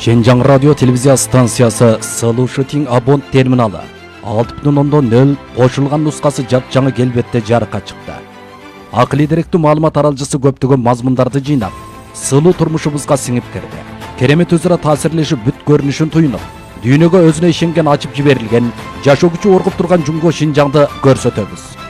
Şenjang Radyo Televizya Stansiyası Sılı Shooting Abont terminali 6.0 qo'shilgan nusxasi jap-жаңы kelbetde jarıqqa chiqdi. Aqli direktü ma'lumot taralcısı көптөгөн mazmunlardı жыйнап, сылуу turmuşubuzga singib kirdi. Keremet özüra ta'sirleşip büt görünüşün tuyunup, dünyöge özüne işengen açıp jiberilgen, жашоо күчү оргуп турган Жунго Шинжаңды көрсөтөбүз.